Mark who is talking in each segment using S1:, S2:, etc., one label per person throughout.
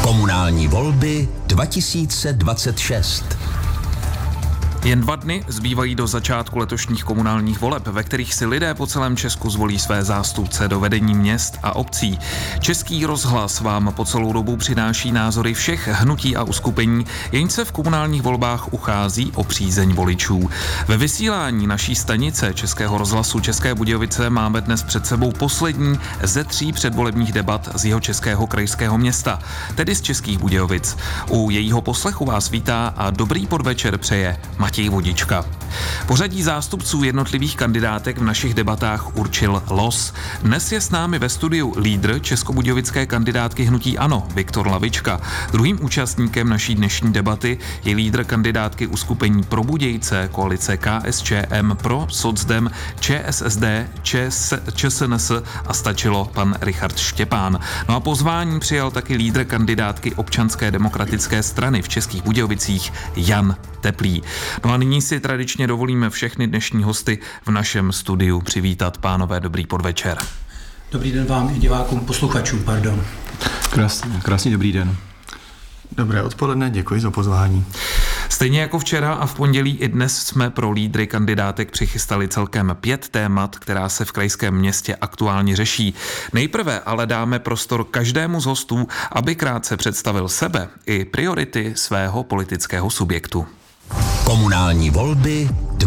S1: Komunální volby 2026.
S2: Jen 2 dny zbývají do začátku letošních komunálních voleb, ve kterých si lidé po celém Česku zvolí své zástupce do vedení měst a obcí. Český rozhlas vám po celou dobu přináší názory všech hnutí a uskupení, jenž se v komunálních volbách uchází o přízeň voličů. Ve vysílání naší stanice Českého rozhlasu České Budějovice máme dnes před sebou poslední ze 3 předvolebních debat z Jihočeského krajského města, tedy z Českých Budějovic. U jejího poslechu vás vítá a dobrý podvečer přeje Matěj Vodička. Pořadí zástupců jednotlivých kandidátek v našich debatách určil los. Dnes je s námi ve studiu lídr českobudějovické kandidátky hnutí ANO Viktor Lavička. Druhým účastníkem naší dnešní debaty je lídr kandidátky uskupení Pro Budějce, koalice KSČM, Pro Socdem, ČSSD, ČSNS a stačilo pan Richard Štěpán. No a pozvání přijal taky lídr kandidátky Občanské demokratické strany v Českých Budějovicích Jan Teplý. No a nyní si tradičně dovolíme všechny dnešní hosty v našem studiu přivítat. Pánové, dobrý podvečer.
S3: Dobrý den vám i divákům, posluchačům, pardon.
S4: Krásný dobrý den.
S5: Dobré odpoledne, děkuji za pozvání.
S2: Stejně jako včera a v pondělí i dnes jsme pro lídry kandidátek přichystali celkem 5 témat, která se v krajském městě aktuálně řeší. Nejprve ale dáme prostor každému z hostů, aby krátce představil sebe i priority svého politického subjektu.
S1: Komunální volby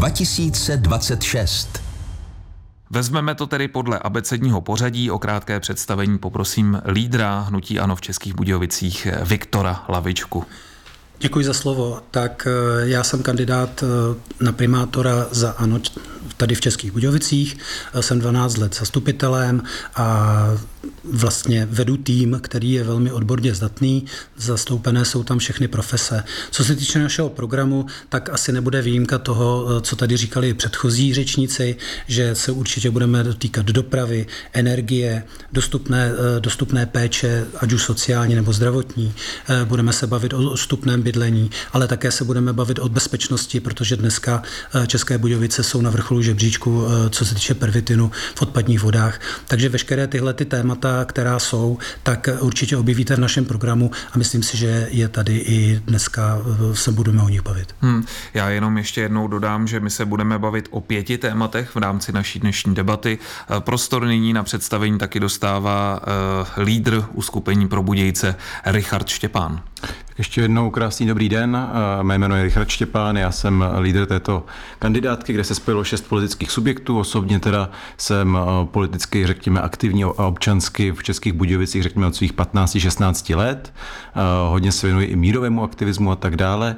S1: 2026.
S2: Vezmeme to tedy podle abecedního pořadí. O krátké představení poprosím lídra hnutí ANO v Českých Budějovicích Viktora Lavičku.
S3: Děkuji za slovo. Tak já jsem kandidát na primátora za ANO tady v Českých Budějovicích. Jsem 12 let zastupitelem a vlastně vedu tým, který je velmi odborně zdatný. Zastoupené jsou tam všechny profese. Co se týče našeho programu, tak asi nebude výjimka toho, co tady říkali předchozí řečníci, že se určitě budeme dotýkat dopravy, energie, dostupné péče, ať už sociální nebo zdravotní. Budeme se bavit o dostupném bydlení, ale také se budeme bavit o bezpečnosti, protože dneska České Budějovice jsou na vrcholu žebříčku, co se týče pervitinu v odpadních vodách. Takže veškeré tyhle ty témata, která jsou, tak určitě objevíte v našem programu a myslím si, že je tady i dneska se budeme o nich bavit.
S2: Já jenom ještě jednou dodám, že my se budeme bavit o 5 tématech v rámci naší dnešní debaty. Prostor nyní na představení taky dostává lídr uskupení Pro Budějce Richard Štěpán.
S4: Ještě jednou krásný dobrý den. Mé jméno je Richard Štěpán, já jsem lídr této kandidátky, kde se spojilo 6 politických subjektů. Osobně teda jsem politicky, řekněme, aktivní a občansky v Českých Budějovicích, řekněme, od svých 15-16 let. Hodně se věnuji i mírovému aktivismu a tak dále.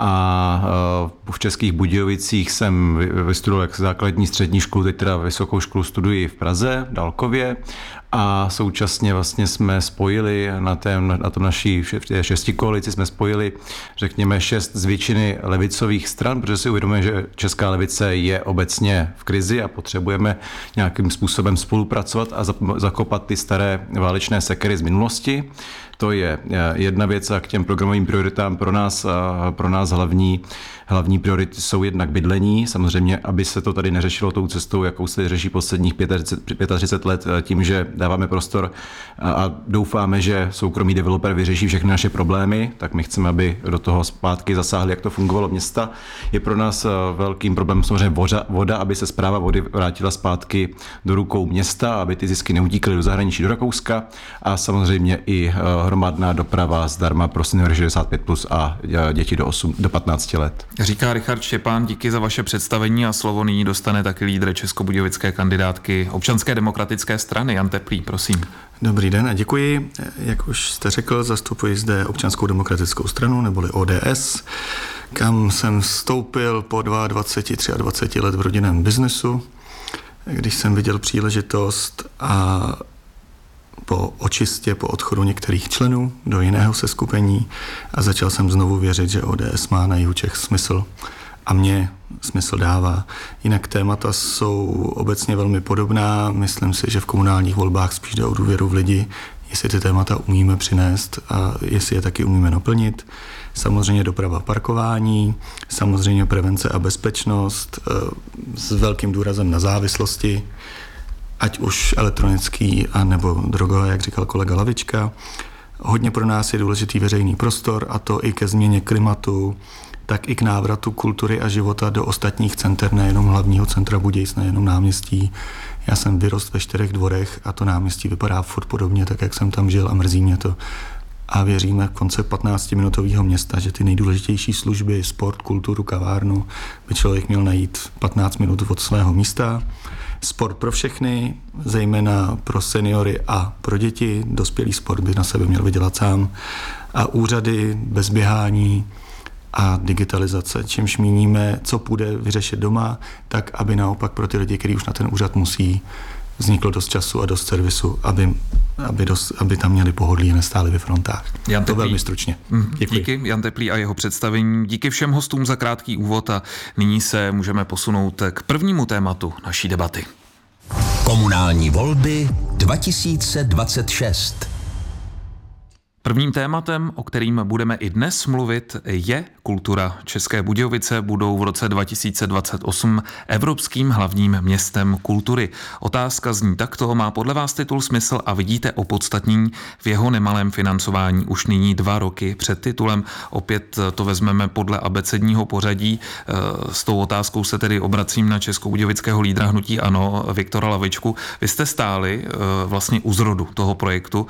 S4: A v Českých Budějovicích jsem vystudoval jak základní střední školu, teď teda vysokou školu studuji v Praze, Dálkově. A současně vlastně jsme spojili na tom naší 6 koalici jsme spojili, řekněme, 6 z většiny levicových stran, protože si uvědomujeme, že česká levice je obecně v krizi a potřebujeme nějakým způsobem spolupracovat a zakopat ty staré válečné sekery z minulosti. To je jedna věc a k těm programovým prioritám pro nás hlavní priority jsou jednak bydlení. Samozřejmě, aby se to tady neřešilo tou cestou, jakou se řeší posledních 35 let tím, že dáváme prostor a doufáme, že soukromý developer vyřeší všechny naše problémy, tak my chceme, aby do toho zpátky zasáhli, jak to fungovalo města. Je pro nás velkým problémem samozřejmě voda, aby se správa vody vrátila zpátky do rukou města, aby ty zisky neutíkaly do zahraničí, do Rakouska a samozřejmě i hromadná doprava zdarma pro seniory 65+ a děti do 15 let.
S2: Říká Richard Štěpán, díky za vaše představení a slovo nyní dostane taky lídr českobudějovické kandidátky Občanské demokratické strany Jan Teplý, prosím.
S5: Dobrý den a děkuji. Jak už jste řekl, zastupuji zde Občanskou demokratickou stranu, neboli ODS, kam jsem vstoupil po 22, 23 let v rodinném biznesu, když jsem viděl příležitost a po očistě, po odchodu některých členů do jiného seskupení a začal jsem znovu věřit, že ODS má na jihu Čech smysl a mě smysl dává. Jinak témata jsou obecně velmi podobná. Myslím si, že v komunálních volbách spíš jde o důvěru v lidi, jestli ty témata umíme přinést a jestli je taky umíme naplnit. Samozřejmě doprava, parkování, samozřejmě prevence a bezpečnost s velkým důrazem na závislosti, ať už elektronický, anebo drogové, jak říkal kolega Lavička. Hodně pro nás je důležitý veřejný prostor, a to i ke změně klimatu, tak i k návratu kultury a života do ostatních center, nejenom hlavního centra Budějic, nejenom náměstí. Já jsem vyrost ve 4 dvorech a to náměstí vypadá furt podobně, tak jak jsem tam žil, a mrzí mě to. A věříme v koncept 15-minutového města, že ty nejdůležitější služby, sport, kulturu, kavárnu by člověk měl najít 15 minut od svého místa. Sport pro všechny, zejména pro seniory a pro děti. Dospělý sport by na sebe měl vydělat sám. A úřady bez běhání a digitalizace, čímž míníme, co půjde vyřešit doma, tak aby naopak pro ty lidi, kteří už na ten úřad musí, vzniklo dost času a dost servisu, aby tam měli pohodlí a nestáli ve frontách.
S2: Jan
S5: To
S2: Teplý.
S5: velmi stručně. Děkuji.
S2: Díky, Jan Teplý a jeho představení. Díky všem hostům za krátký úvod a nyní se můžeme posunout k prvnímu tématu naší debaty.
S1: Komunální volby 2026.
S2: Prvním tématem, o kterým budeme i dnes mluvit, je kultura. České Budějovice budou v roce 2028 evropským hlavním městem kultury. Otázka zní takto: má podle vás titul smysl a vidíte opodstatnění v jeho nemalém financování už nyní 2 roky před titulem? Opět to vezmeme podle abecedního pořadí. S tou otázkou se tedy obracím na českobudějovického lídra hnutí ANO Viktora Lavičku. Vy jste stáli vlastně u zrodu toho projektu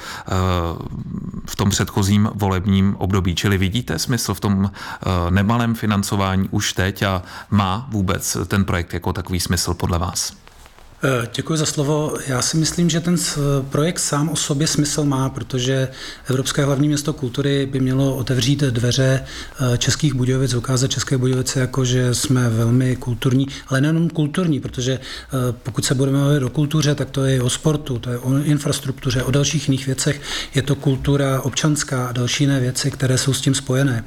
S2: v tom předchozím volebním období. Čili vidíte smysl v tom nemalém financování už teď a má vůbec ten projekt jako takový smysl podle vás?
S3: Děkuji za slovo. Já si myslím, že ten projekt sám o sobě smysl má, protože Evropské hlavní město kultury by mělo otevřít dveře českých Budějovic, ukázat České Budějovice jako, že jsme velmi kulturní, ale nejenom kulturní, protože pokud se budeme mluvit o kultuře, tak to je o sportu, to je o infrastruktuře, o dalších jiných věcech. Je to kultura občanská a další jiné věci, které jsou s tím spojené.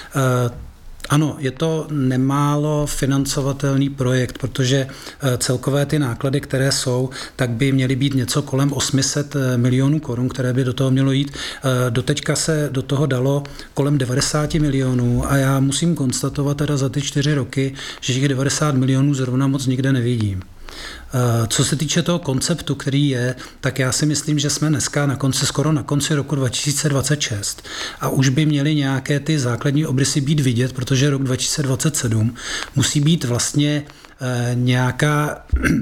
S3: Ano, je to nemálo financovatelný projekt, protože celkové ty náklady, které jsou, tak by měly být něco kolem 800 milionů korun, které by do toho mělo jít. Doteďka se do toho dalo kolem 90 milionů a já musím konstatovat teda za ty 4 roky, že těch 90 milionů zrovna moc nikde nevidím. Co se týče toho konceptu, který je, tak já si myslím, že jsme dneska skoro na konci roku 2026 a už by měly nějaké ty základní obrysy být vidět, protože rok 2027 musí být vlastně nějaká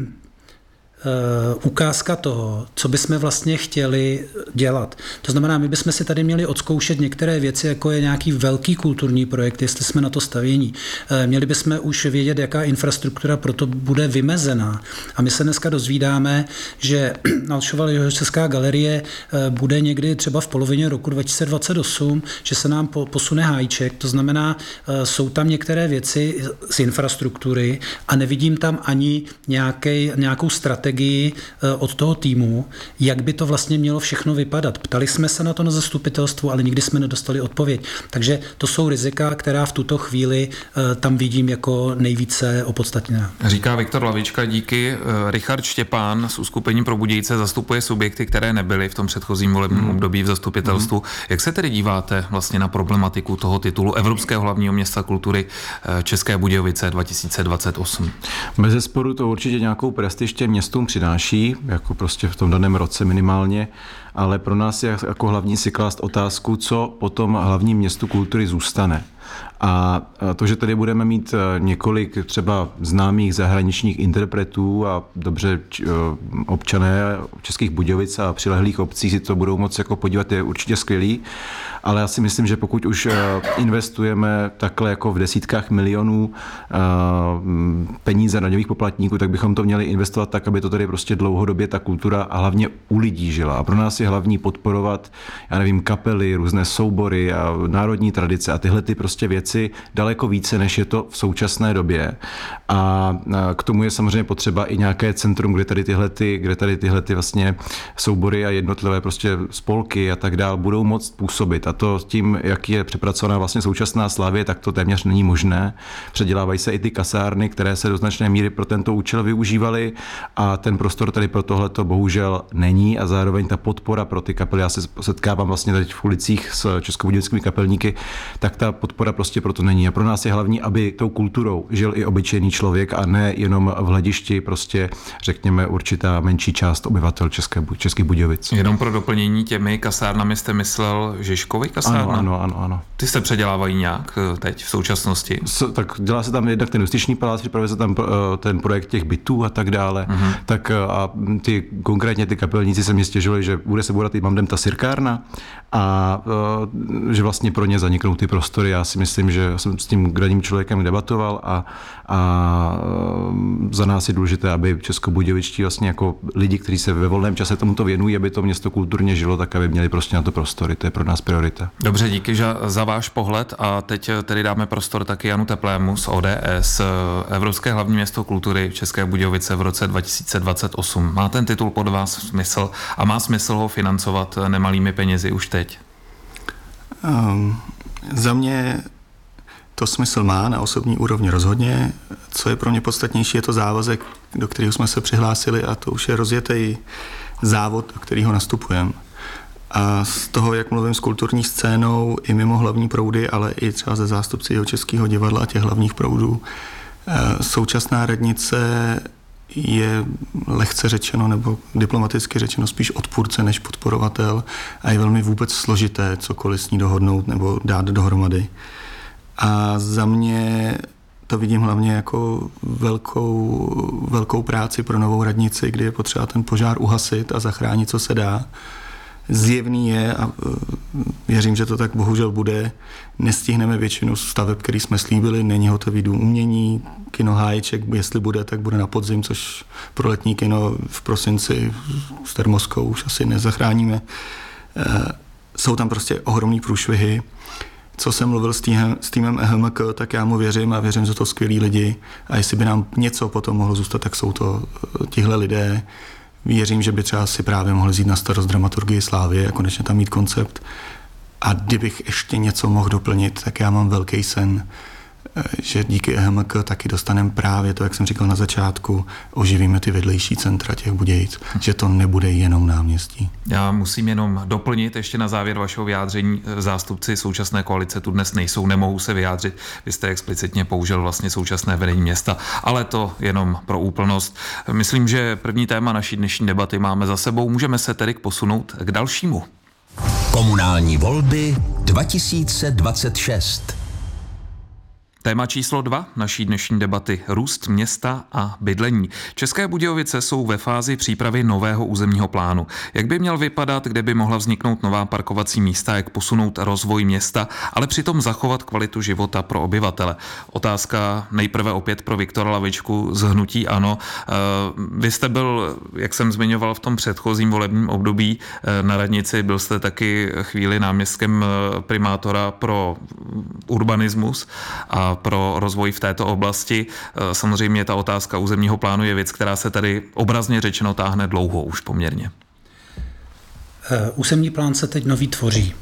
S3: ukázka toho, co bychom vlastně chtěli dělat. To znamená, my bychom si tady měli odzkoušet některé věci, jako je nějaký velký kulturní projekt, jestli jsme na to stavění. Měli bychom už vědět, jaká infrastruktura proto bude vymezená. A my se dneska dozvídáme, že Alšova Jihočeská galerie bude někdy třeba v polovině roku 2028, že se nám posune hájček. To znamená, jsou tam některé věci z infrastruktury a nevidím tam ani nějakou strategii od toho týmu, jak by to vlastně mělo všechno vypadat. Ptali jsme se na to na zastupitelstvu, ale nikdy jsme nedostali odpověď. Takže to jsou rizika, která v tuto chvíli tam vidím jako nejvíce opodstatněná.
S2: Říká Viktor Lavička, díky. Richard Štěpán z Uskupení pro Budějice zastupuje subjekty, které nebyly v tom předchozím volebním období v zastupitelstvu. Jak se tedy díváte vlastně na problematiku toho titulu Evropského hlavního města kultury České Budějovice 2028?
S4: Bezesporu to určitě nějakou prestiž těm městům přináší, jako prostě v tom daném roce minimálně, ale pro nás je jako hlavní si klást otázku, co po tom hlavním městu kultury zůstane. A to, že tady budeme mít několik třeba známých zahraničních interpretů a dobře občané Českých Budějovic a přilehlých obcí si to budou moct jako podívat, je určitě skvělý, ale já si myslím, že pokud už investujeme takhle jako v desítkách milionů peníze daňových poplatníků, tak bychom to měli investovat tak, aby to tady prostě dlouhodobě ta kultura a hlavně u lidí žila. A pro nás je hlavní podporovat, já nevím, kapely, různé soubory a národní tradice a tyhle ty prostě věci daleko více, než je to v současné době. A k tomu je samozřejmě potřeba i nějaké centrum, kde tady tyhle vlastně soubory a jednotlivé prostě spolky a tak dál budou moct působit. A to tím, jak je přepracovaná vlastně současná Slavie, tak to téměř není možné. Předělávají se i ty kasárny, které se do značné míry pro tento účel využívaly a ten prostor tady pro tohleto bohužel není a zároveň ta podpora pro ty kapely, já se setkávám vlastně tady v ulicích s českobudějovickými kapelníky, tak ta podpora prostě prostě proto není. A pro nás je hlavní, aby tou kulturou žil i obyčejný člověk a ne jenom v hledišti prostě, řekněme, určitá menší část obyvatel Českých Budějovic.
S2: Jenom pro doplnění, těmi kasárnami jste myslel Žižkovy kasárna?
S4: Ano.
S2: Ty se předělávají nějak teď v současnosti?
S4: Tak dělá se tam jednak ten justiční palác, připravuje se tam ten projekt těch bytů a tak dále. Tak a konkrétně ty kapelníci se mě stěžovali, že bude se bodat i Mamdem ta sirkárna a že vlastně pro ně zaniknou ty prostory. Já si myslím, že jsem s tím gradním člověkem debatoval a za nás je důležité, aby českobudějovičtí vlastně jako lidi, kteří se ve volném čase tomuto věnují, aby to město kulturně žilo, tak aby měli prostě na to prostory. To je pro nás priorita.
S2: Dobře, díky za váš pohled a teď tedy dáme prostor taky Janu Teplému z ODS, Evropské hlavní město kultury České Budějovice v roce 2028. Má ten titul pod vás smysl a má smysl ho financovat nemalými penězi už teď?
S5: Za mě to smysl má, na osobní úrovni rozhodně. Co je pro mě podstatnější, je to závazek, do kterého jsme se přihlásili a to už je rozjetý závod, do kterého nastupujeme. A z toho, jak mluvím s kulturní scénou i mimo hlavní proudy, ale i třeba ze zástupci Jihočeského divadla a těch hlavních proudů, současná radnice je lehce řečeno nebo diplomaticky řečeno spíš odpůrce než podporovatel a je velmi vůbec složité cokoliv s ní dohodnout nebo dát dohromady. A za mě to vidím hlavně jako velkou práci pro novou radnici, kdy je potřeba ten požár uhasit a zachránit, co se dá. Zjevný je, a věřím, že to tak bohužel bude, nestihneme většinu staveb, který jsme slíbili, není hotový dům umění, kino Háječek, jestli bude, tak bude na podzim, což pro letní kino v prosinci s termoskou už asi nezachráníme. Jsou tam prostě ohromný průšvihy. Co jsem mluvil s týmem EHMK, tak já mu věřím a věřím, že to skvělí lidi a jestli by nám něco potom mohlo zůstat, tak jsou to tihle lidé. Věřím, že by třeba si právě mohli vzít na starost dramaturgii Slávie a konečně tam mít koncept. A kdybych ještě něco mohl doplnit, tak já mám velký sen, že díky EHMK taky dostaneme právě to, jak jsem říkal na začátku, oživíme ty vedlejší centra těch Budějic, že to nebude jenom náměstí.
S2: Já musím jenom doplnit ještě na závěr vašeho vyjádření. Zástupci současné koalice tu dnes nejsou, nemohou se vyjádřit. Vy jste explicitně použil vlastně současné vedení města, ale to jenom pro úplnost. Myslím, že první téma naší dnešní debaty máme za sebou. Můžeme se tedy posunout k dalšímu.
S1: Komunální volby 2026.
S2: Téma číslo 2 naší dnešní debaty: růst města a bydlení. České Budějovice jsou ve fázi přípravy nového územního plánu. Jak by měl vypadat, kde by mohla vzniknout nová parkovací místa, jak posunout rozvoj města, ale přitom zachovat kvalitu života pro obyvatele? Otázka nejprve opět pro Viktora Lavičku z hnutí ANO. Vy jste byl, jak jsem zmiňoval, v tom předchozím volebním období na radnici, byl jste taky chvíli náměstkem primátora pro urbanismus a pro rozvoj v této oblasti. Samozřejmě ta otázka územního plánu je věc, která se tady obrazně řečeno táhne dlouho už poměrně.
S3: Územní plán se teď nový tvoří.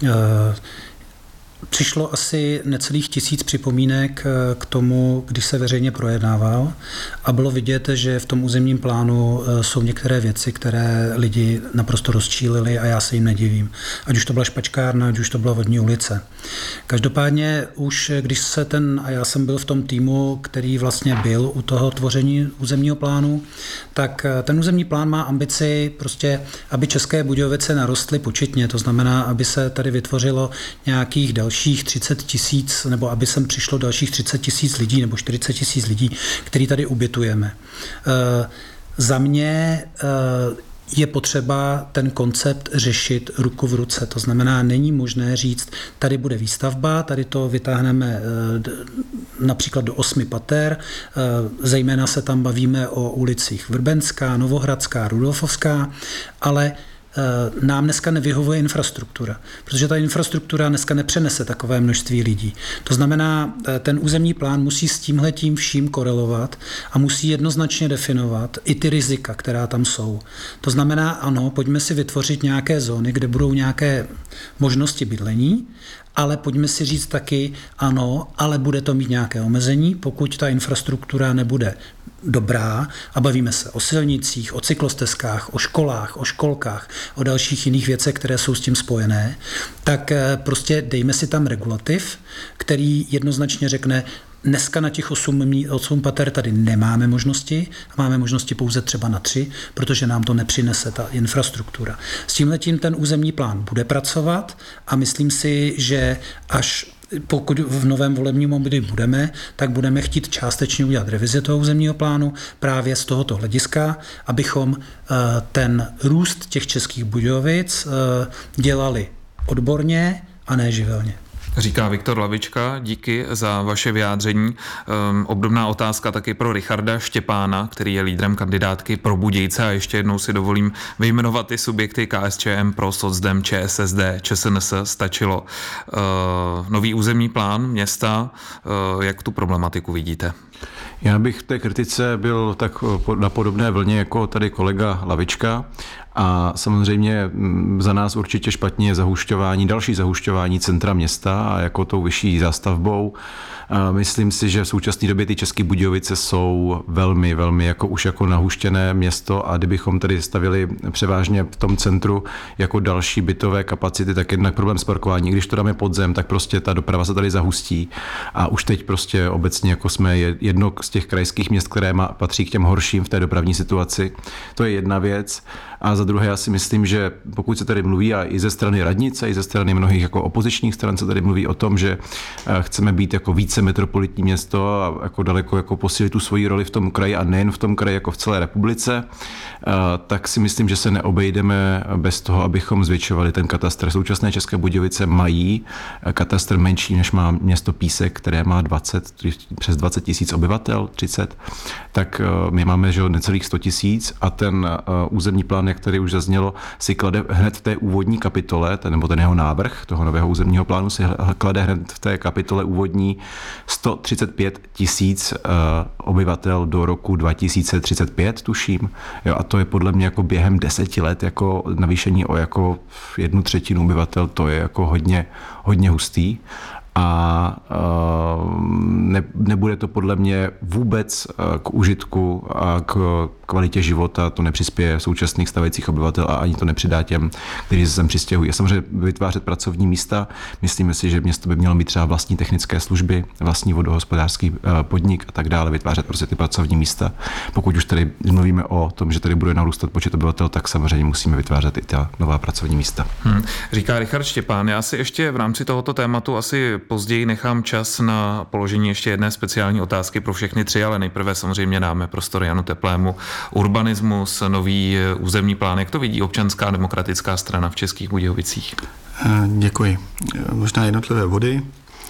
S3: Přišlo asi necelých 1000 připomínek k tomu, když se veřejně projednával a bylo vidět, že v tom územním plánu jsou některé věci, které lidi naprosto rozčílili a já se jim nedivím. Ať už to byla špačkárna, ať už to byla vodní ulice. Každopádně už když se a já jsem byl v tom týmu, který vlastně byl u toho tvoření územního plánu, tak ten územní plán má ambici prostě, aby České Budějovice narostly početně, to znamená, aby se tady vytvořilo nějakých dalších 30 000, nebo aby sem přišlo dalších 30 000 lidí nebo 40 000 lidí, který tady ubytujeme. Za mě je potřeba ten koncept řešit ruku v ruce. To znamená, není možné říct, tady bude výstavba, tady to vytáhneme například do 8 pater, zejména se tam bavíme o ulicích Vrbenská, Novohradská, Rudolfovská, ale nám dneska nevyhovuje infrastruktura, protože ta infrastruktura dneska nepřenese takové množství lidí. To znamená, ten územní plán musí s tímhletím vším korelovat a musí jednoznačně definovat i ty rizika, která tam jsou. To znamená, ano, pojďme si vytvořit nějaké zóny, kde budou nějaké možnosti bydlení, ale pojďme si říct taky, ano, ale bude to mít nějaké omezení, pokud ta infrastruktura nebude dobrá a bavíme se o silnicích, o cyklostezkách, o školách, o školkách, o dalších jiných věcech, které jsou s tím spojené, tak prostě dejme si tam regulativ, který jednoznačně řekne, dneska na těch 8 pater tady nemáme možnosti, máme možnosti pouze třeba na 3, protože nám to nepřinese ta infrastruktura. S tímhletím ten územní plán bude pracovat a myslím si, že pokud v novém volebním období budeme, tak budeme chtít částečně udělat revizi toho územního plánu právě z tohoto hlediska, abychom ten růst těch Českých Budějovic dělali odborně a ne živelně.
S2: Říká Viktor Lavička, díky za vaše vyjádření. Obdobná otázka taky pro Richarda Štěpána, který je lídrem kandidátky pro Budějce a ještě jednou si dovolím vyjmenovat ty subjekty KSČM, pro SocDem, ČSSD, ČSNS, stačilo. Nový územní plán města, jak tu problematiku vidíte?
S4: Já bych v té kritice byl tak na podobné vlně jako tady kolega Lavička a samozřejmě za nás určitě špatně je další zahušťování centra města a jako tou vyšší zástavbou. Myslím si, že v současné době ty České Budějovice jsou velmi, velmi už jako nahuštěné město a kdybychom tady stavili převážně v tom centru jako další bytové kapacity, tak jednak problém s parkováním. Když to dáme pod zem, tak prostě ta doprava se tady zahustí a už teď prostě obecně jako jsme jedno z těch krajských měst, které patří k těm horším v té dopravní situaci. To je jedna věc. A za druhé já si myslím, že pokud se tady mluví a i ze strany radnice, i ze strany mnohých jako opozičních stran se tady mluví o tom, že chceme být jako více metropolitní město a jako daleko jako posílit tu svoji roli v tom kraji a nejen v tom kraji, jako v celé republice, tak si myslím, že se neobejdeme bez toho, abychom zvětšovali ten katastr. Současné České Budějovice mají katastr menší, než má město Písek, které má přes 20 000 obyvatel, 30, tak my máme že necelých 100 000 a ten územní plán, jak tady už zaznělo, si klade hned v té úvodní kapitole, nebo ten jeho návrh toho nového územního plánu si klade hned v té kapitole úvodní 135 000 obyvatel do roku 2035, tuším. Jo, a to je podle mě jako během 10 let jako navýšení o jako 1/3 obyvatel, to je jako hodně hustý. A nebude to podle mě vůbec k užitku a k kvalitě života, to nepřispěje současných stavajících obyvatel a ani to nepřidá těm, kteří se sem přistěhují. A samozřejmě vytvářet pracovní místa, myslíme si, že město by mělo mít třeba vlastní technické služby, vlastní vodohospodářský podnik a tak dále, vytvářet prostě ty pracovní místa. Pokud už tady mluvíme o tom, že tady bude narůstat počet obyvatel, tak samozřejmě musíme vytvářet i ta nová pracovní místa.
S2: Říká Richard Štěpán. Já si ještě v rámci tohoto tématu asi později nechám čas na položení ještě jedné speciální otázky pro všechny tři, ale nejprve samozřejmě dáme prostor Janu Teplému. Urbanismus, nový územní plán, jak to vidí Občanská demokratická strana v Českých Budějovicích?
S5: Děkuji. Možná jednotlivé body.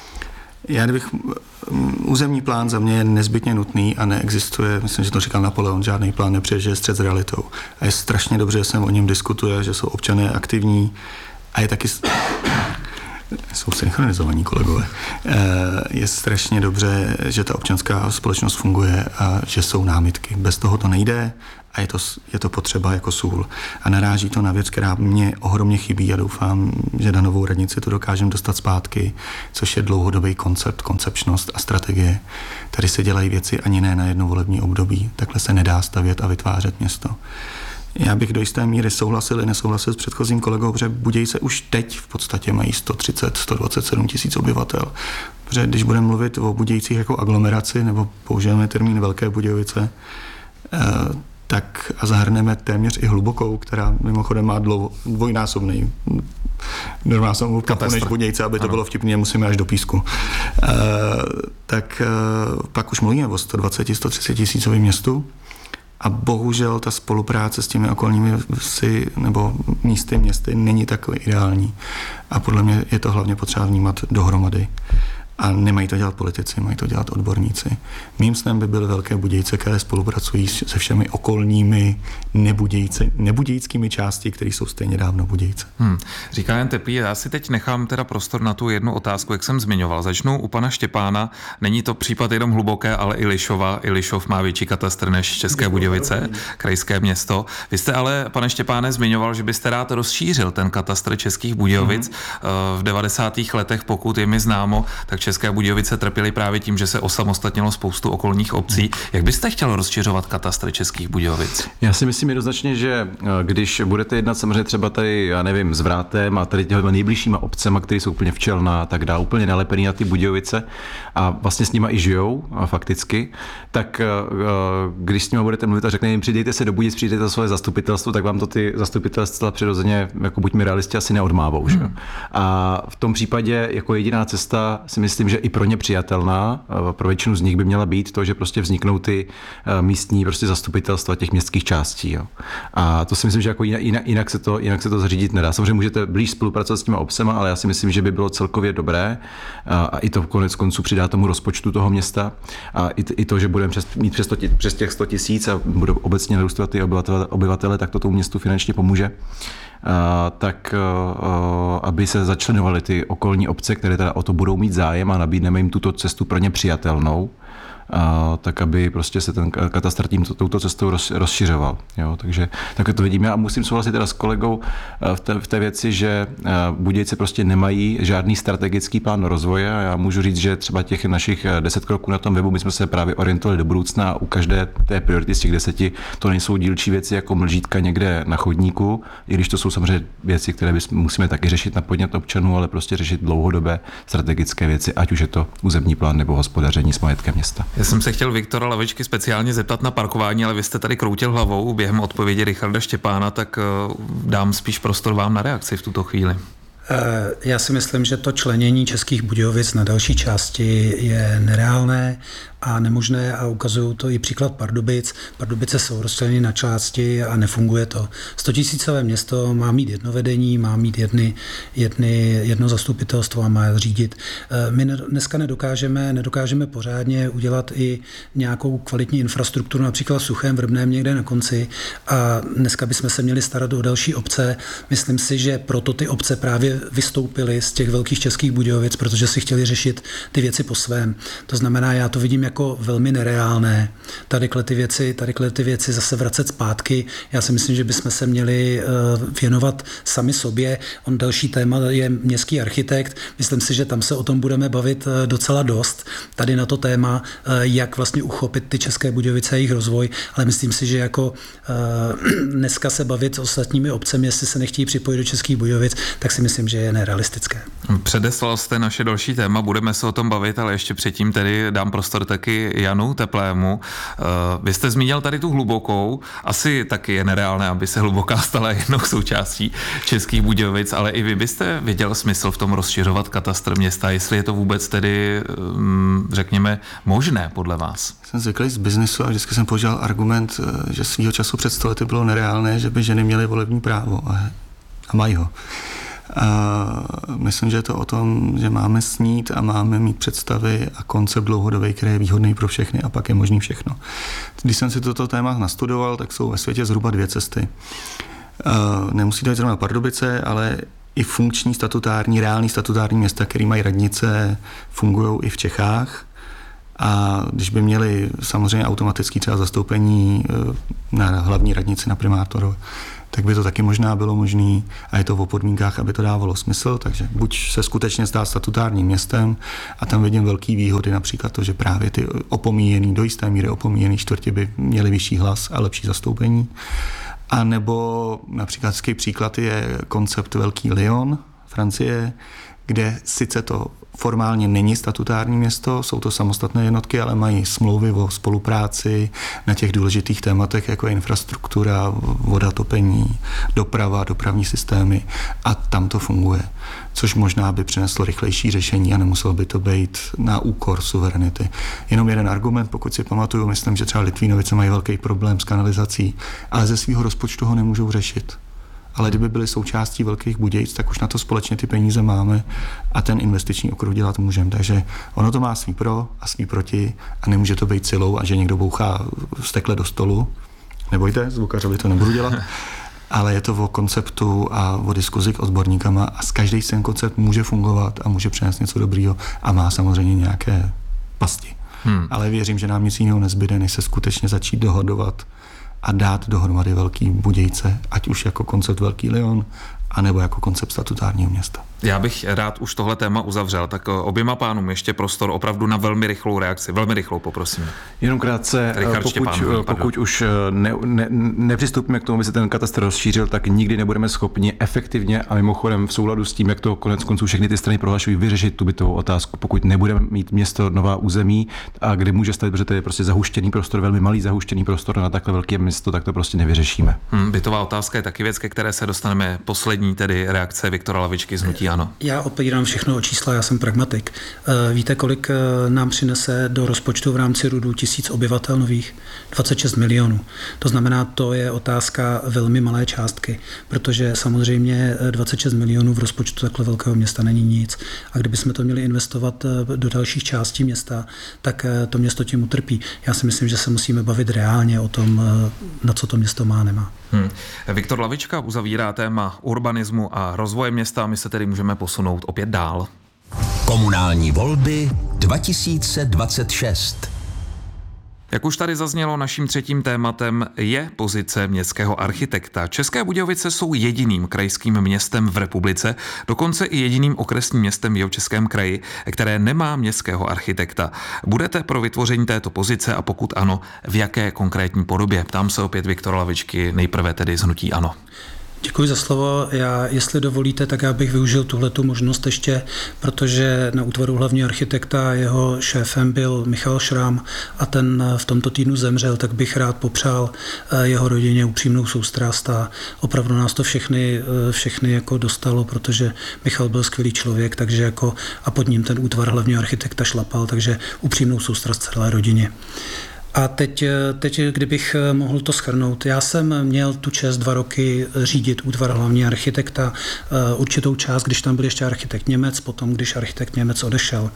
S5: Územní plán za mě je nezbytně nutný a neexistuje, myslím, že to říkal Napoleon, žádný plán nepřeje střet s realitou. A je strašně dobře, že se o něm diskutuje, že jsou občané aktivní a je taky... Jsou synchronizovaní kolegové. Je strašně dobře, že ta občanská společnost funguje a že jsou námitky. Bez toho to nejde a je to potřeba jako sůl. A naráží to na věc, která mě ohromně chybí a doufám, že na novou radnici to dokážeme dostat zpátky, což je dlouhodobý koncept, koncepčnost a strategie. Tady se dělají věci ani ne na jedno volební období. Takhle se nedá stavět a vytvářet město. Já bych do jisté míry souhlasil i nesouhlasil s předchozím kolegou, protože Budějce už teď v podstatě mají 127 000 obyvatel. Protože když budeme mluvit o Budějcích jako aglomeraci, nebo použijeme termín Velké Budějovice, tak a zahrneme téměř i Hlubokou, která mimochodem má dvojnásobný kapu než Budějce, aby to bylo vtipně, musíme až do Písku. Tak pak už mluvíme o 120-130 tisícovém městu. A bohužel ta spolupráce s těmi okolními vsi nebo městy není takový ideální. A podle mě je to hlavně potřeba vnímat dohromady. A nemají to dělat politici, mají to dělat odborníci. Mým snem by byly Velké Budějice, které spolupracují se všemi okolními nebudějickými části, které jsou stejně dávno Budějice.
S2: Říká Jan Teplý, já si teď nechám teda prostor na tu jednu otázku, jak jsem zmiňoval. Začnu u pana Štěpána. Není to případ jenom Hluboké, ale i Lišova. I Lišov má větší katastr než České Budějovice, krajské město. Vy jste ale, pane Štěpáne, zmiňoval, že byste rád rozšířil ten katastr Českých Budějovic. V 90. letech, pokud je mi známo, tak České Budějovice trpěly právě tím, že se osamostatnilo spoustu okolních obcí. Jak byste chtěl rozšiřovat katastr Českých Budějovic?
S4: Já si myslím jednoznačně, že když budete jednat samozřejmě třeba tady, já nevím, s Vrátem a tady těmi nejbližšíma obcema, které jsou úplně včelná, tak dá úplně nalepený na ty Budějovice a vlastně s nima i žijou fakticky, tak když s nima budete mluvit a řekne jim, přidejte se do Budějic, přidejte to svoje zastupitelstvo, tak vám to ty zastupitelstva přirozeně, jako buďme realisti, asi neodmávou. Že? A v tom případě jako jediná cesta si myslím, že i pro ně přijatelná, pro většinu z nich by měla být to, že prostě vzniknou ty místní prostě zastupitelstva těch městských částí. Jo. A to si myslím, že jako jinak se to zařídit nedá. Samozřejmě můžete blíž spolupracovat s těma obcema, ale já si myslím, že by bylo celkově dobré a i to konec konců přidá tomu rozpočtu toho města a i to, že budeme mít přes těch 100 000 a budou obecně narůstat ty obyvatele, tak to tomu městu finančně pomůže. Tak aby se začlenovaly ty okolní obce, které teda o to budou mít zájem a nabídneme jim tuto cestu pro ně přijatelnou, tak aby prostě se ten katastr touto cestou rozšiřoval. Jo, takže tak to vidíme a musím souhlasit teda s kolegou v té věci, že Budějice prostě nemají žádný strategický plán rozvoje a já můžu říct, že třeba těch našich 10 kroků na tom webu, my jsme se právě orientovali do budoucna a u každé té priority z těch 10 to nejsou dílčí věci jako mlžítka někde na chodníku, i když to jsou samozřejmě věci, které musíme taky řešit na podnět občanů, ale prostě řešit dlouhodobé strategické věci, ať už je to územní plán nebo hospodaření s majetkem města.
S2: Já jsem se chtěl Viktora Lavičky speciálně zeptat na parkování, ale vy jste tady kroutil hlavou během odpovědi Richarda Štěpána, tak dám spíš prostor vám na reakci v tuto chvíli.
S3: Já si myslím, že to členění Českých Budějovic na další části je nereálné a nemožné a ukazují to i příklad Pardubic. Pardubice jsou rozčleněny na části a nefunguje to. 100 000 město má mít jedno vedení, má mít jedno zastupitelstvo a má řídit. My dneska nedokážeme pořádně udělat i nějakou kvalitní infrastrukturu, například v Suchém Vrbném někde na konci a dneska bychom se měli starat o další obce. Myslím si, že proto ty obce právě vystoupily z těch velkých Českých Budějovic, protože si chtěli řešit ty věci po svém. To znamená, já to vidím jako velmi nereálné. Tadyhle ty věci zase vracet zpátky. Já si myslím, že bychom se měli věnovat sami sobě. On další téma je městský architekt. Myslím si, že tam se o tom budeme bavit docela dost. Tady na to téma, jak vlastně uchopit ty České Budějovice a jejich rozvoj, ale myslím si, že jako dneska se bavit s ostatními obcemi, jestli se nechtějí připojit do Českých Budějovic, tak si myslím, že je nerealistické.
S2: Předeslal jste naše další téma, budeme se o tom bavit, ale ještě předtím tedy dám prostor taky Janu Teplému. Vy jste zmínil tady tu Hlubokou, asi taky je nereálné, aby se Hluboká stala jednou součástí Českých Budějovic, ale i vy byste viděl smysl v tom rozšiřovat katastr města, jestli je to vůbec tedy, řekněme, možné podle vás?
S5: Jsem zvyklý z biznesu a vždycky jsem používal argument, že svýho času před 100 lety bylo nereálné, že by ženy měly volební právo a mají ho. A myslím, že je to o tom, že máme snít a máme mít představy a koncept dlouhodobý, který je výhodný pro všechny a pak je možný všechno. Když jsem si toto téma nastudoval, tak jsou ve světě zhruba 2 cesty. Nemusí to být zrovna Pardubice, ale i funkční reální statutární města, které mají radnice, fungují i v Čechách. A když by měli samozřejmě automaticky třeba zastoupení na hlavní radnici, na primátoru, tak by to taky možná bylo možné a je to o podmínkách, aby to dávalo smysl, takže buď se skutečně stát statutárním městem a tam vidím velký výhody, například to, že právě ty do jisté míry opomíjený čtvrti by měly vyšší hlas a lepší zastoupení. A nebo například příklad je koncept Velký Lyon, Francie, kde sice to formálně není statutární město, jsou to samostatné jednotky, ale mají smlouvy o spolupráci na těch důležitých tématech, jako je infrastruktura, voda, topení, doprava, dopravní systémy a tam to funguje. Což možná by přineslo rychlejší řešení a nemuselo by to být na úkor suverenity. Jenom jeden argument, pokud si pamatuju, myslím, že třeba Litvínovice mají velký problém s kanalizací, ale ze svého rozpočtu ho nemůžou řešit. ale kdyby byly součástí Velkých Budějic, tak už na to společně ty peníze máme a ten investiční okruh dělat můžeme. Takže ono to má svý pro a svý proti a nemůže to být silou a že někdo bouchá stekle do stolu. Nebojte, zvukařovi to nebudu dělat. Ale je to o konceptu a o diskuzi k odborníkama a každý ten koncept může fungovat a může přinést něco dobrýho a má samozřejmě nějaké pasti. Ale věřím, že nám nic jiného nezbyde, než se skutečně začít dohodovat a dát dohromady Velký Budějce, ať už jako koncept Velký Lyon, anebo jako koncept statutárního města.
S2: Já bych rád už tohle téma uzavřel, tak oběma pánům ještě prostor opravdu na velmi rychlou reakci. Velmi rychlou, poprosím.
S4: Jenom krátce, pokud už nepřistoupíme k tomu, aby se ten katastr rozšířil, tak nikdy nebudeme schopni efektivně a mimochodem v souladu s tím, jak to konec konců všechny ty strany prohlašují, vyřešit tu bytovou otázku. Pokud nebudeme mít město nová území a kde může stát, protože to je prostě zahuštěný prostor, velmi malý zahuštěný prostor na takhle velké město, tak to prostě nevyřešíme.
S2: Bytová otázka je taky věc, ke které se dostaneme. Poslední tedy reakce Viktora Lavičky z hnutí ANO.
S3: Já opírám všechno o čísla, já jsem pragmatik. Víte, kolik nám přinese do rozpočtu v rámci RUDu 1000 obyvatel nových? 26 milionů. To znamená, to je otázka velmi malé částky, protože samozřejmě 26 milionů v rozpočtu takhle velkého města není nic. A kdybychom to měli investovat do dalších částí města, tak to město tím utrpí. Já si myslím, že se musíme bavit reálně o tom, na co to město má, nemá.
S2: Viktor Lavička uzavírá téma urbanismu a rozvoje města. My se tedy můžeme posunout opět dál.
S1: Komunální volby 2026.
S2: Jak už tady zaznělo, naším třetím tématem je pozice městského architekta. České Budějovice jsou jediným krajským městem v republice, dokonce i jediným okresním městem v Jihočeském kraji, které nemá městského architekta. Budete pro vytvoření této pozice a pokud ano, v jaké konkrétní podobě? Ptám se opět Viktora Lavičky, nejprve tedy z hnutí ANO.
S3: Děkuji za slovo. Já, jestli dovolíte, tak já bych využil tuhletu možnost ještě, protože na útvaru hlavního architekta jeho šéfem byl Michal Šrám a ten v tomto týdnu zemřel, tak bych rád popřál jeho rodině upřímnou soustrast a opravdu nás to všechny jako dostalo, protože Michal byl skvělý člověk, takže jako a pod ním ten útvar hlavního architekta šlapal, takže upřímnou soustrast celé rodině. A teď, kdybych mohl to shrnout, já jsem měl tu čest 2 roky řídit útvar hlavního architekta, určitou část, když tam byl ještě architekt Němec, potom když architekt Němec odešel.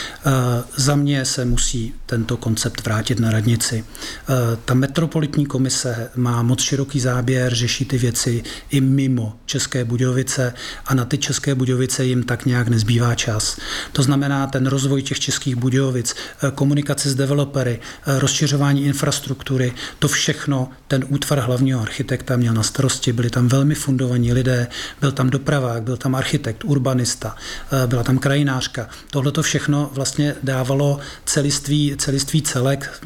S3: Za mě se musí tento koncept vrátit na radnici. Ta metropolitní komise má moc široký záběr, řeší ty věci i mimo České Budějovice a na ty České Budějovice jim tak nějak nezbývá čas. To znamená ten rozvoj těch Českých Budějovic, komunikace s developery, rozšiřování infrastruktury, to všechno ten útvar hlavního architekta měl na starosti. Byli tam velmi fundovaní lidé, byl tam dopravák, byl tam architekt, urbanista, byla tam krajinářka. Tohle to všechno vlastně dávalo celistvý celek,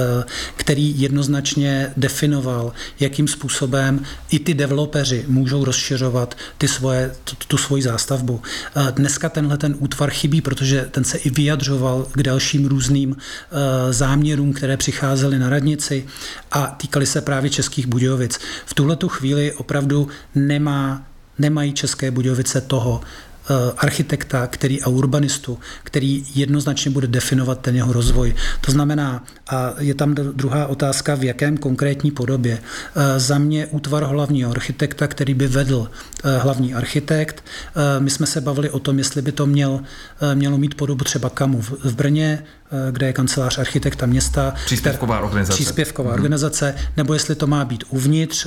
S3: který jednoznačně definoval, jakým způsobem i ty developeři můžou rozšiřovat tu svoji zástavbu. Dneska ten útvar chybí, protože ten se i vyjadřoval k dalším různým záměrům, které přicházely na radnici a týkaly se právě Českých Budějovic. V tuhletu chvíli opravdu nemají České Budějovice toho architekta, a urbanistu, který jednoznačně bude definovat ten jeho rozvoj. To znamená, a je tam druhá otázka, v jakém konkrétní podobě. Za mě útvar hlavního architekta, který by vedl hlavní architekt. My jsme se bavili o tom, jestli by to mělo mít podobu třeba KAMu v Brně, kde je kancelář architekta města. Příspěvková organizace, nebo jestli to má být uvnitř.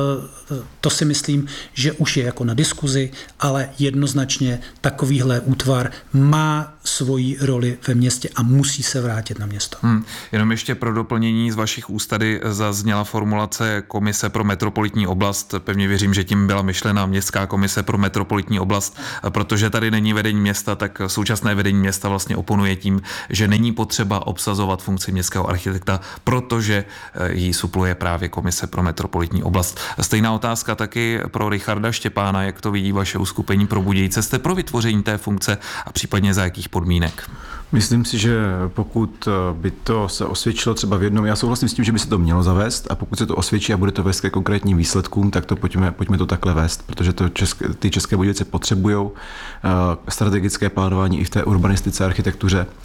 S3: To si myslím, že už je jako na diskuzi, ale jednoznačně takovýhle útvar má svoji roli ve městě a musí se vrátit na město.
S2: Jenom ještě pro doplnění z vašich úst tady zazněla formulace Komise pro metropolitní oblast. Pevně věřím, že tím byla myšlena Městská komise pro metropolitní oblast, protože tady není vedení města, tak současné vedení města vlastně oponuje tím, že není potřeba obsazovat funkci městského architekta, protože jí supluje právě Komise pro metropolitní oblast. Stejná otázka taky pro Richarda Štěpána, jak to vidí vaše uskupení pro Budějice. Jste pro vytvoření té funkce a případně za jakých podmínek?
S4: Myslím si, že pokud by to se osvědčilo třeba v jednom, já souhlasím s tím, že by se to mělo zavést a pokud se to osvědčí a bude to vést ke konkrétním výsledkům, tak to pojďme to takhle vést, protože ty České Budějovice potřebují strategické plánování i v té urbanistice, architektuře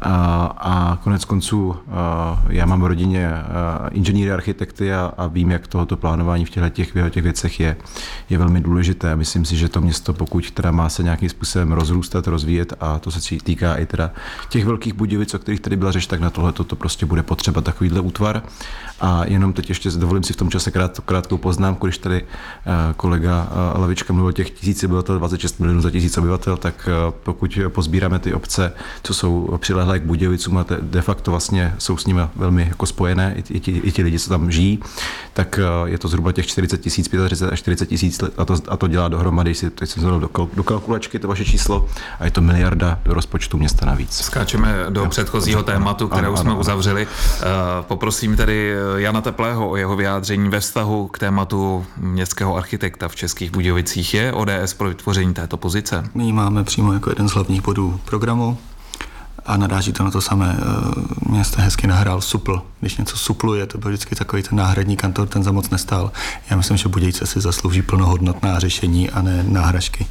S4: A konec konců já mám v rodině inženýry, architekty a vím, jak tohoto plánování v těch věcech je velmi důležité. Myslím si, že to město, pokud teda má se nějakým způsobem rozrůstat, rozvíjet, a to se týká i teda těch velkých Budějovic, o kterých tady byla řeč, tak na tohle to prostě bude potřeba takovýhle útvar. A jenom teď ještě dovolím si v tom čase krátkou poznámku, když tady kolega Lavička mluvil o těch 1000 obyvatel, 26 milionů za 1000 obyvatel, tak pokud pozbíráme ty obce, co jsou přilehlé k Budějovicům a de facto vlastně jsou s nimi velmi jako spojené, i ti lidi, co tam žijí, tak je to zhruba těch 40 000, 35 až 40 000 a to dělá dohromady, teď jsem zvolil do kalkulačky to vaše číslo, a je to 1 miliarda do rozpočtu města navíc.
S2: Skáčeme do předchozího tématu, které už jsme uzavřeli. Poprosím tedy Jana Teplého o jeho vyjádření ve vztahu k tématu městského architekta v Českých Budějovicích. Je ODS pro vytvoření této pozice?
S5: My ji máme přímo jako jeden z hlavních bodů programu a naráží to na to samé. Mě jste hezky nahrál supl. Když něco supluje, to byl vždycky takový ten náhradní kantor, ten za moc nestál. Já myslím, že Budějce si zaslouží plnohodnotná řešení a ne náhražky.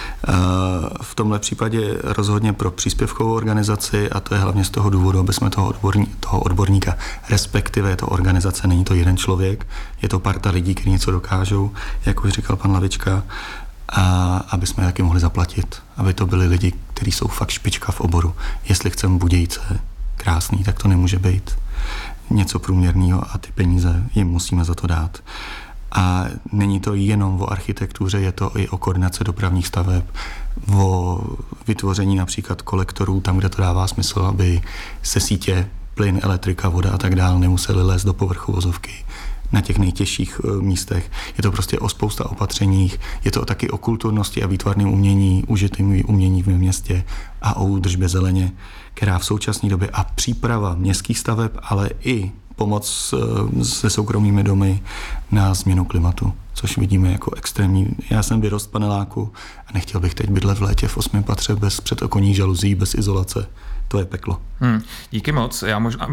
S5: V tomhle případě rozhodně pro příspěvkovou organizaci, a to je hlavně z toho důvodu, aby jsme toho odborníka, respektive je to organizace, není to jeden člověk, je to parta lidí, kteří něco dokážou, jak už říkal pan Lavička, a aby jsme taky mohli zaplatit, aby to byli lidi, kteří jsou fakt špička v oboru. Jestli chceme Budějce krásný, tak to nemůže být něco průměrného a ty peníze jim musíme za to dát. A není to jenom o architektuře, je to i o koordinaci dopravních staveb, o vytvoření například kolektorů tam, kde to dává smysl, aby se sítě, plyn, elektrika, voda a tak dále nemuseli lézt do povrchu vozovky na těch nejtěžších místech. Je to prostě o spousta opatřeních, je to taky o kulturnosti a výtvarném umění, užitým umění v městě a o údržbě zeleně, která v současné době a příprava městských staveb, ale i pomoc se soukromými domy na změnu klimatu, což vidíme jako extrémní. Já jsem vyrost v paneláku a nechtěl bych teď bydlet v létě v 8. patře bez předokonních žaluzí, bez izolace. To je peklo.
S2: Díky moc. Já možná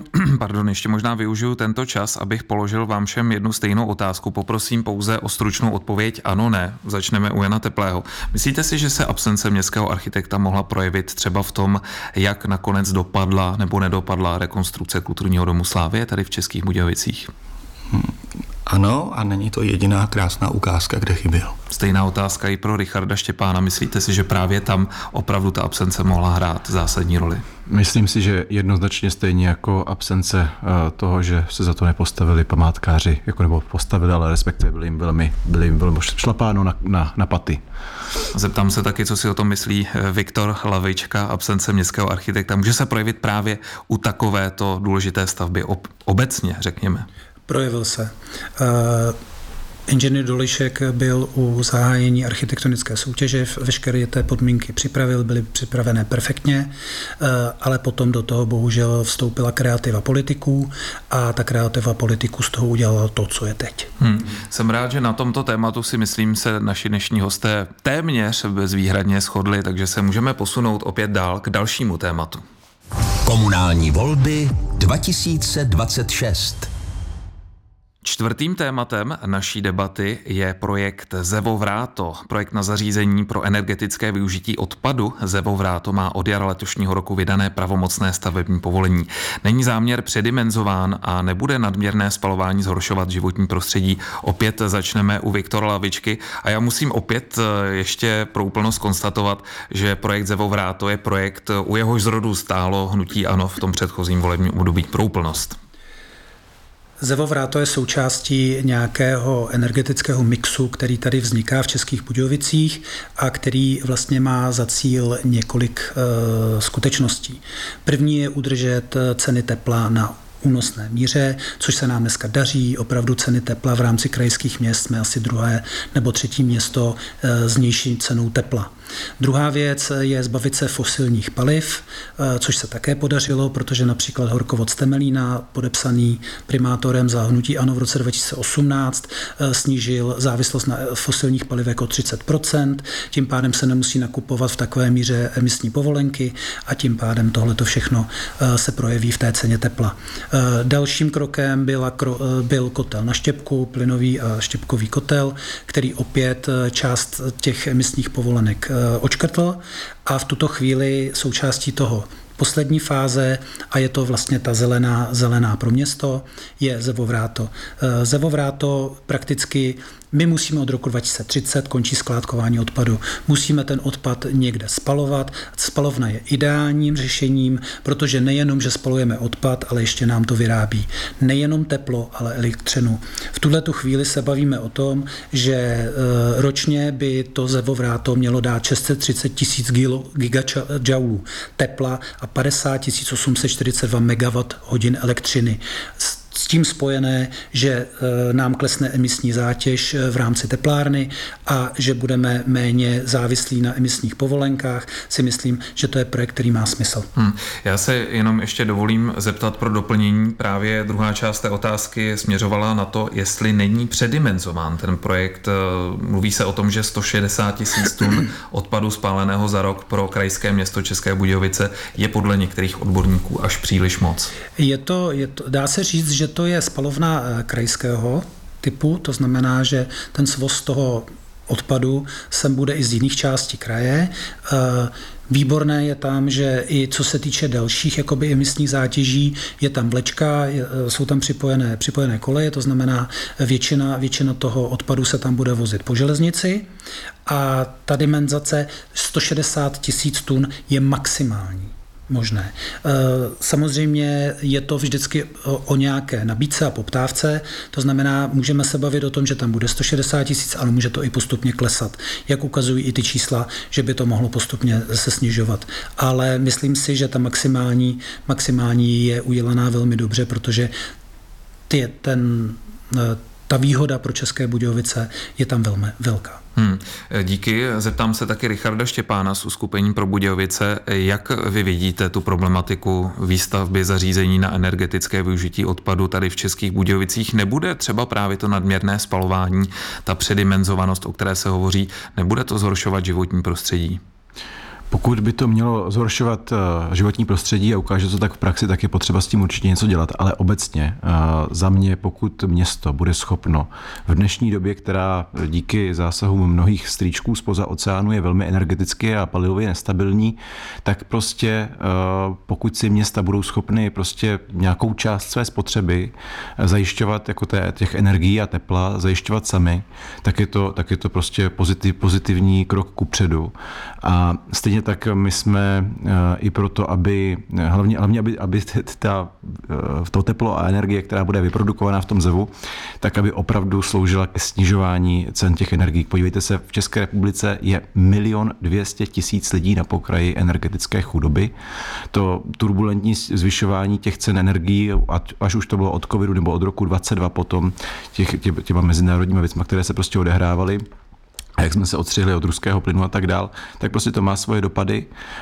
S2: využiju tento čas, abych položil vám všem jednu stejnou otázku. Poprosím pouze o stručnou odpověď ano, ne. Začneme u Jana Teplého. Myslíte si, že se absence městského architekta mohla projevit třeba v tom, jak nakonec dopadla nebo nedopadla rekonstrukce kulturního domu Slávie tady v Českých Budějovicích?
S5: Ano, a není to jediná krásná ukázka, kde chyběl.
S2: Stejná otázka i pro Richarda Štěpána. Myslíte si, že právě tam opravdu ta absence mohla hrát zásadní roli?
S4: Myslím si, že jednoznačně stejně jako absence toho, že se za to nepostavili památkáři, nebo postavili, ale respektive byli jim velmi šlapáno na paty.
S2: Zeptám se taky, co si o tom myslí Viktor Lavička, absence městského architekta. Může se projevit právě u takovéto důležité stavby obecně, řekněme?
S3: Projevil se. Inženýr Dolišek byl u zahájení architektonické soutěže, veškeré té podmínky připravil, byly připravené perfektně, ale potom do toho bohužel vstoupila kreativa politiků a ta kreativa politiků z toho udělala to, co je teď.
S2: Jsem rád, že na tomto tématu si myslím se naši dnešní hosté téměř bezvýhradně shodli, takže se můžeme posunout opět dál k dalšímu tématu.
S1: Komunální volby 2026.
S2: Čtvrtým tématem naší debaty je projekt Zevovráto. Projekt na zařízení pro energetické využití odpadu Zevovráto má od jara letošního roku vydané pravomocné stavební povolení. Není záměr předimenzován a nebude nadměrné spalování zhoršovat životní prostředí. Opět začneme u Viktora Lavičky a já musím opět ještě pro úplnost konstatovat, že projekt Zevovráto je projekt, u jehož zrodu stálo hnutí ANO v tom předchozím volebním období, pro úplnost.
S3: Zevovráto je součástí nějakého energetického mixu, který tady vzniká v Českých Budějovicích a který vlastně má za cíl několik skutečností. První je udržet ceny tepla na únosné míře, což se nám dneska daří. Opravdu ceny tepla v rámci krajských měst jsme asi druhé nebo třetí město s nižší cenou tepla. Druhá věc je zbavit se fosilních paliv, což se také podařilo, protože například horkovod z Temelína, podepsaný primátorem za hnutí ANO v roce 2018, snížil závislost na fosilních palivech o 30%, tím pádem se nemusí nakupovat v takové míře emisní povolenky a tím pádem tohleto všechno se projeví v té ceně tepla. Dalším krokem byl kotel na štěpku, plynový a štěpkový kotel, který opět část těch emisních povolenek odškrtl a v tuto chvíli součástí toho poslední fáze, a je to vlastně ta zelená pro město, je Zevovráto. Zevovráto prakticky my musíme od roku 2030 končí skládkování odpadu. Musíme ten odpad někde spalovat. Spalovna je ideálním řešením, protože nejenom, že spalujeme odpad, ale ještě nám to vyrábí nejenom teplo, ale elektřinu. V tuhletu chvíli se bavíme o tom, že ročně by to Zevovráto mělo dát 630 000 gigajoulů tepla a 50 842 MWh elektřiny. S tím spojené, že nám klesne emisní zátěž v rámci teplárny a že budeme méně závislí na emisních povolenkách, si myslím, že to je projekt, který má smysl.
S2: Já se jenom ještě dovolím zeptat pro doplnění. Právě druhá část té otázky směřovala na to, jestli není předimenzován ten projekt. Mluví se o tom, že 160 000 tun odpadu spáleného za rok pro krajské město České Budějovice je podle některých odborníků až příliš moc.
S3: Dá se říct, že to je spalovna krajského typu, to znamená, že ten svoz toho odpadu sem bude i z jiných částí kraje. Výborné je tam, že i co se týče dalších jakoby emisních zátěží, je tam vlečka, jsou tam připojené koleje, to znamená většina toho odpadu se tam bude vozit po železnici a ta dimenzace 160 000 tun je maximální možné. Samozřejmě je to vždycky o nějaké nabídce a poptávce, to znamená, můžeme se bavit o tom, že tam bude 160 000, ale může to i postupně klesat. Jak ukazují i ty čísla, že by to mohlo postupně se snižovat. Ale myslím si, že ta maximální je udělaná velmi dobře, protože ta výhoda pro České Budějovice je tam velmi velká.
S2: Díky. Zeptám se taky Richarda Štěpána z Uskupení pro Budějovice. Jak vy vidíte tu problematiku výstavby zařízení na energetické využití odpadu tady v Českých Budějovicích? Nebude třeba právě to nadměrné spalování, ta předimenzovanost, o které se hovoří, nebude to zhoršovat životní prostředí?
S4: Pokud by to mělo zhoršovat životní prostředí a ukáže to tak v praxi, tak je potřeba s tím určitě něco dělat. Ale obecně za mě, pokud město bude schopno v dnešní době, která díky zásahům mnohých strýčků zpoza oceánu je velmi energeticky a palivově nestabilní, tak prostě pokud si města budou schopny prostě nějakou část své spotřeby zajišťovat jako těch energií a tepla, zajišťovat sami, tak je to prostě pozitivní krok kupředu. A stejně tak my jsme i proto, hlavně aby to teplo a energie, která bude vyprodukovaná v tom zevu, tak aby opravdu sloužila ke snižování cen těch energií. Podívejte se, v České republice je 1 200 000 lidí na pokraji energetické chudoby. To turbulentní zvyšování těch cen energií, až už to bylo od covidu nebo od roku 2022 potom těma mezinárodníma věcma, které se prostě odehrávaly, a jak jsme se odstřihli od ruského plynu a tak dál, tak prostě to má svoje dopady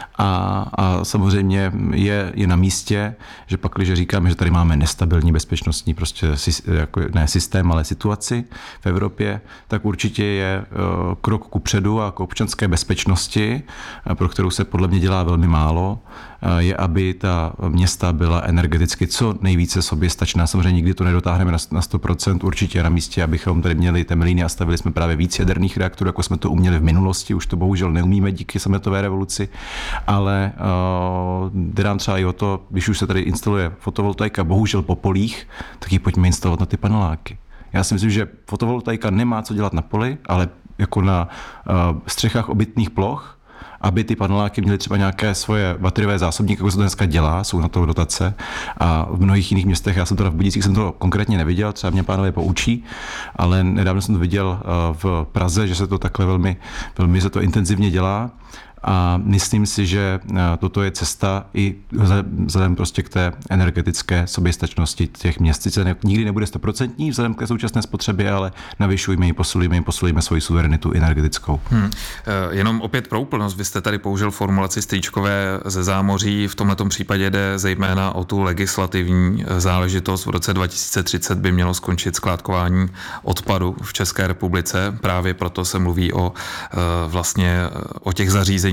S4: a samozřejmě je na místě, že pak, když říkáme, že tady máme nestabilní bezpečnostní prostě jako ne systém, ale situaci v Evropě, tak určitě je krok kupředu a k občanské bezpečnosti, pro kterou se podle mě dělá velmi málo, je, aby ta města byla energeticky co nejvíce soběstačná. Samozřejmě nikdy to nedotáhneme na 100%, určitě na místě, abychom tady měli Temelíny a stavili jsme právě víc jaderných reaktorů, jako jsme to uměli v minulosti, už to bohužel neumíme díky sametové revoluci, ale jde nám třeba i o to, když už se tady instaluje fotovoltaika, bohužel po polích, tak ji pojďme instalovat na ty paneláky. Já si myslím, že fotovoltaika nemá co dělat na poli, ale jako na střechách obytných ploch, aby ty paneláky měly třeba nějaké svoje bateriové zásobníky, jako se to dneska dělá, jsou na to dotace a v mnohých jiných městech, já jsem to v Budějcích jsem to konkrétně neviděl, třeba mě pánové poučí, ale nedávno jsem to viděl v Praze, že se to takhle velmi se to intenzivně dělá. A myslím si, že toto je cesta i vzhledem prostě k té energetické soběstačnosti těch měst. Sice nikdy nebude 100% vzhledem k současné spotřebě, ale navyšujme ji, posilujme svoji suverenitu energetickou.
S2: Jenom opět pro úplnost, vy jste tady použil formulaci strýčkové ze zámoří, v tomhletom případě jde zejména o tu legislativní záležitost. V roce 2030 by mělo skončit skládkování odpadu v České republice, právě proto se mluví o těch zařízeních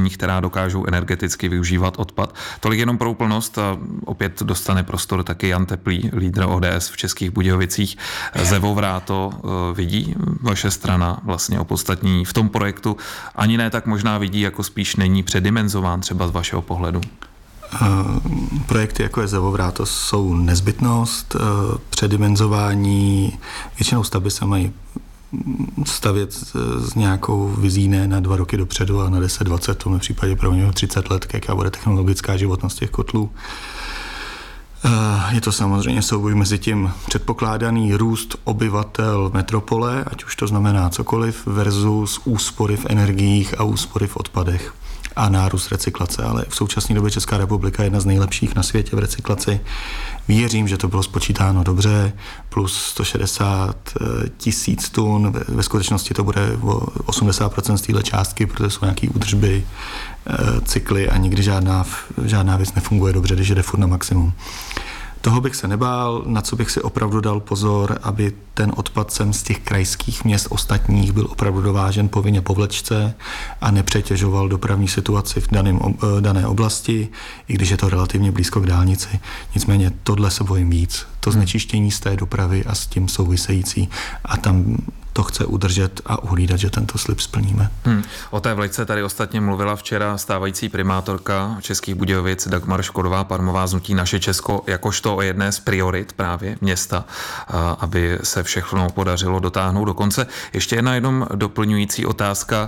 S2: zařízeních, která dokážou energeticky využívat odpad. Tolik jenom pro úplnost, a opět dostane prostor taky Jan Teplý, lídr ODS v Českých Budějovicích. Zevovráto vidí vaše strana vlastně opodstatnění v tom projektu, ani ne tak možná vidí, jako spíš není předimenzován třeba z vašeho pohledu?
S5: Projekty jako je Zevovráto jsou nezbytnost, předimenzování, většinou stavby se mají stavět s nějakou vizí ne na 2 roky dopředu a na 10-20, v tom případě pro mě 30 let, jaká bude technologická životnost těch kotlů. Je to samozřejmě souboj mezi tím předpokládaný růst obyvatel metropole, ať už to znamená cokoliv, versus úspory v energiích a úspory v odpadech a nárůst recyklace, ale v současné době Česká republika je jedna z nejlepších na světě v recyklaci. Věřím, že to bylo spočítáno dobře, plus 160 000 tun, ve skutečnosti to bude o 80% z téhle částky, protože jsou nějaké údržby, cykly a nikdy žádná věc nefunguje dobře, když jde furt na maximum. Toho bych se nebál, na co bych si opravdu dal pozor, aby ten odpad sem z těch krajských měst ostatních byl opravdu dovážen povinně po vlečce a nepřetěžoval dopravní situaci v dané oblasti, i když je to relativně blízko k dálnici. Nicméně tohle se bojím víc. To znečištění z té dopravy a s tím související. A tam to chce udržet a uhlídat, že tento slib splníme.
S2: O té vlečce tady ostatně mluvila včera stávající primátorka Českých Budějovic Dagmar Škodová-Parmová z hnutí Naše Česko, jakožto o jedné z priorit právě města, aby se všechno podařilo dotáhnout do konce. Ještě jedna jenom doplňující otázka,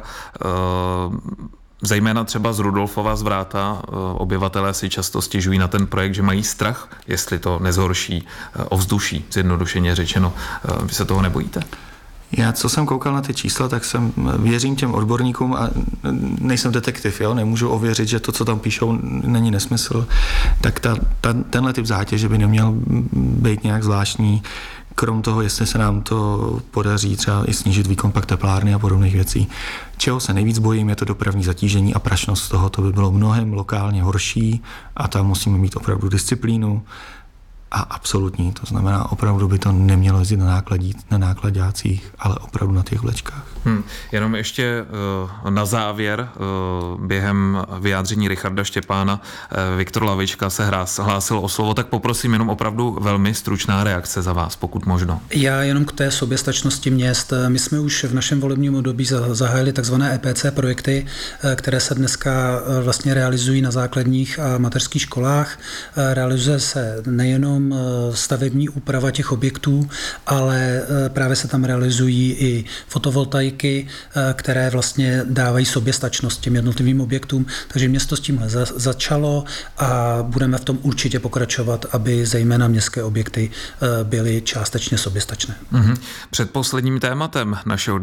S2: zejména třeba z Rudolfova, z Vráta, obyvatelé si často stěžují na ten projekt, že mají strach, jestli to nezhorší ovzduší, zjednodušeně řečeno. Vy se toho nebojíte?
S5: Já, co jsem koukal na ty čísla, tak věřím těm odborníkům a nejsem detektiv, jo? Nemůžu ověřit, že to, co tam píšou, není nesmysl. Tak tenhle typ zátěže by neměl být nějak zvláštní. Krom toho, jestli se nám to podaří třeba i snížit výkon pak teplárny a podobných věcí. Čeho se nejvíc bojím, je to dopravní zatížení a prašnost z toho. To by bylo mnohem lokálně horší a tam musíme mít opravdu disciplínu a absolutní. To znamená, opravdu by to nemělo jezdit na nákladácích, ale opravdu na těch vlečkách.
S2: Jenom ještě na závěr, během vyjádření Richarda Štěpána, Viktor Lavička se hlásil o slovo, tak poprosím jenom opravdu velmi stručná reakce za vás, pokud možno.
S3: Já jenom k té soběstačnosti měst. My jsme už v našem volebním období zahájili takzvané EPC projekty, které se dneska vlastně realizují na základních a mateřských školách. Realizuje se nejenom stavební úprava těch objektů, ale právě se tam realizují i fotovoltaiky, které vlastně dávají soběstačnost těm jednotlivým objektům. Takže město s tímhle začalo a budeme v tom určitě pokračovat, aby zejména městské objekty byly částečně soběstačné.
S2: Předposledním tématem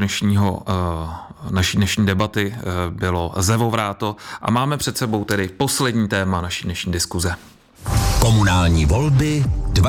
S2: naší dnešní debaty bylo Zevovráto a máme před sebou tedy poslední téma naší dnešní diskuze.
S1: Komunální volby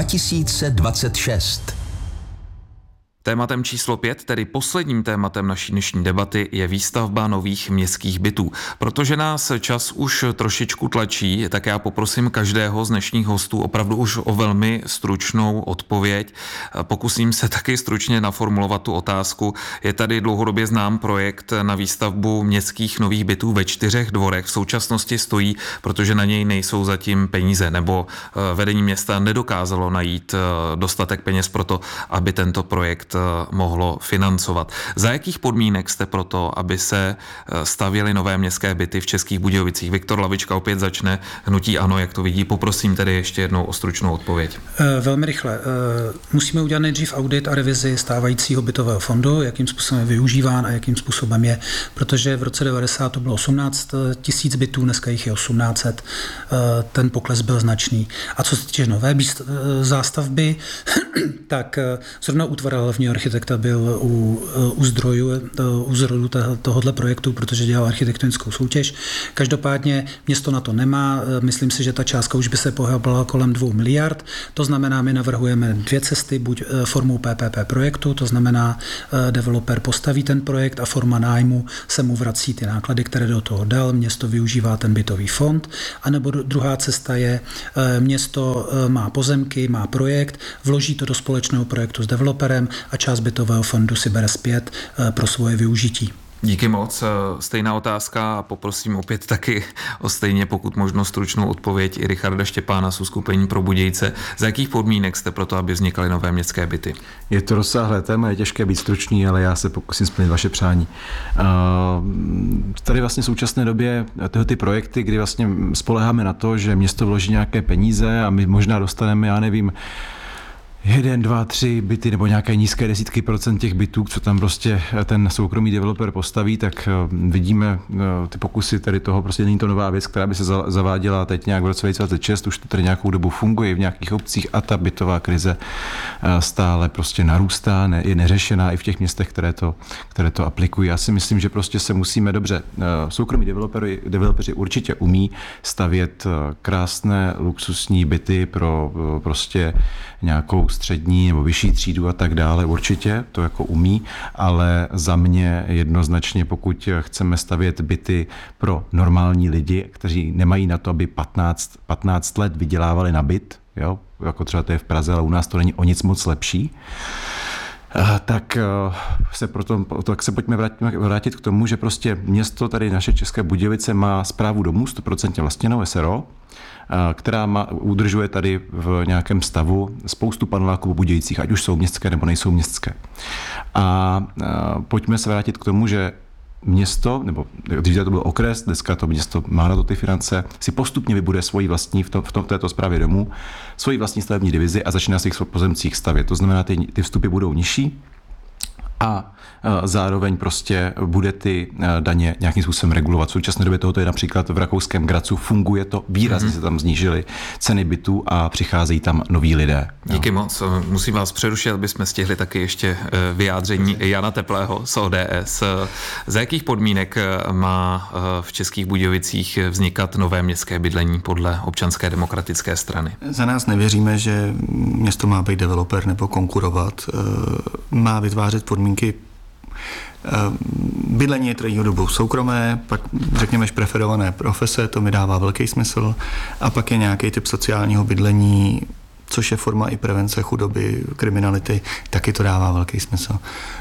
S1: 2026.
S2: Tématem číslo 5, tedy posledním tématem naší dnešní debaty, je výstavba nových městských bytů. Protože nás čas už trošičku tlačí, tak já poprosím každého z dnešních hostů opravdu už o velmi stručnou odpověď. Pokusím se taky stručně naformulovat tu otázku. Je tady dlouhodobě znám projekt na výstavbu městských nových bytů ve 4 dvorech. V současnosti stojí, protože na něj nejsou zatím peníze, nebo vedení města nedokázalo najít dostatek peněz pro to, aby tento projekt mohlo financovat. Za jakých podmínek jste proto, aby se stavěly nové městské byty v Českých Budějovicích? Viktor Lavička opět začne, hnutí ANO, jak to vidí. Poprosím tedy ještě jednou o stručnou odpověď.
S3: Velmi rychle. Musíme udělat nejdřív audit a revizi stávajícího bytového fondu, jakým způsobem je využíván a jakým způsobem je, protože v roce 90 to bylo 18 000 bytů, dneska jich je 1800. Ten pokles byl značný. A co se týče nové zástavby, tak zrovna útvar hlavního architekta byl u zrodu tohohle projektu, protože dělal architektonickou soutěž. Každopádně město na to nemá. Myslím si, že ta částka už by se pohybovala kolem 2 miliard. To znamená, my navrhujeme 2 cesty, buď formou PPP projektu, to znamená, developer postaví ten projekt a forma nájmu se mu vrací ty náklady, které do toho dal, město využívá ten bytový fond, anebo druhá cesta je, město má pozemky, má projekt, vloží to do společného projektu s developerem a část bytového fondu si bere zpět pro svoje využití.
S2: Díky moc. Stejná otázka a poprosím opět taky o stejně pokud možno stručnou odpověď i Richarda Štěpána z uskupení Pro Budějce. Za jakých podmínek jste pro to, aby vznikaly nové městské byty?
S4: Je to rozsáhlé téma, je těžké být stručný, ale já se pokusím splnit vaše přání. Tady vlastně v současné době tyhle ty projekty, kdy vlastně spoléháme na to, že město vloží nějaké peníze a my možná dostaneme, já nevím, 1, 2, 3 byty nebo nějaké nízké desítky procent těch bytů, co tam prostě ten soukromý developer postaví, tak vidíme ty pokusy tady toho, prostě není to nová věc, která by se zaváděla teď nějak v roce 2026, už to tady nějakou dobu funguje v nějakých obcích a ta bytová krize stále prostě narůstá, je neřešená i v těch městech, které to aplikují. Já si myslím, že prostě se musíme dobře, soukromí developeři určitě umí stavět krásné luxusní byty pro prostě nějakou střední nebo vyšší třídu a tak dále, určitě to jako umí, ale za mě jednoznačně, pokud chceme stavět byty pro normální lidi, kteří nemají na to, aby 15 let vydělávali na byt, jo, jako třeba to je v Praze, ale u nás to není o nic moc lepší, tak se pojďme vrátit k tomu, že prostě město, tady naše České Budějovice, má správu domů 100% vlastněnou SRO, která udržuje tady v nějakém stavu spoustu paneláků v Budějcích, ať už jsou městské nebo nejsou městské. A pojďme se vrátit k tomu, že město, nebo dříve to byl okres, dneska to město má na to ty finance, si postupně vybuduje svoji vlastní, v této správě domů, svoji vlastní stavební divizi a začíná si jich v pozemcích stavět. To znamená, ty vstupy budou nižší a zároveň prostě bude ty daně nějakým způsobem regulovat. V současné době tohoto je například v rakouském Gracu, funguje to, výrazně se tam snížily ceny bytů a přicházejí tam noví lidé.
S2: Díky moc. Musím vás přerušit, aby jsme stihli taky ještě vyjádření Jana Teplého z ODS. Za jakých podmínek má v Českých Budějovicích vznikat nové městské bydlení podle Občanské demokratické strany?
S5: Za nás nevěříme, že město má být developer nebo konkurovat. Má vytvářet podmínky. Bydlení je tradiční dobou soukromé, pak řekněme preferované profese, to mi dává velký smysl, a pak je nějaký typ sociálního bydlení, což je forma i prevence chudoby, kriminality, taky to dává velký smysl.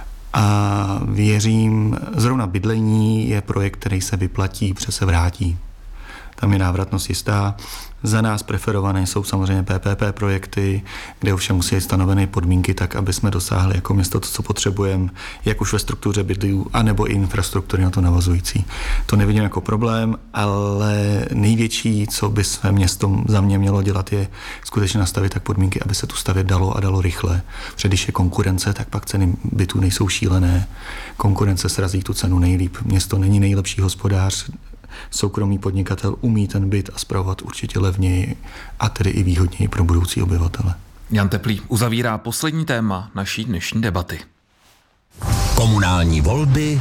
S5: A věřím, zrovna bydlení je projekt, který se vyplatí, protože se vrátí. Tam je návratnost jistá. Za nás preferované jsou samozřejmě PPP projekty, kde ovšem musí být stanoveny podmínky tak, aby jsme dosáhli jako město to, co potřebujeme, jak už ve struktuře bydlů, anebo i infrastruktury na to navazující. To nevidím jako problém, ale největší, co by své město za mě mělo dělat, je skutečně nastavit tak podmínky, aby se tu stavět dalo a dalo rychle. Protože když je konkurence, tak pak ceny bytů nejsou šílené. Konkurence srazí tu cenu nejlíp. Město není nejlepší hospodář, soukromý podnikatel umí ten byt a spravovat určitě levněji a tedy i výhodněji pro budoucí obyvatele.
S2: Jan Teplý uzavírá poslední téma naší dnešní debaty.
S1: Komunální volby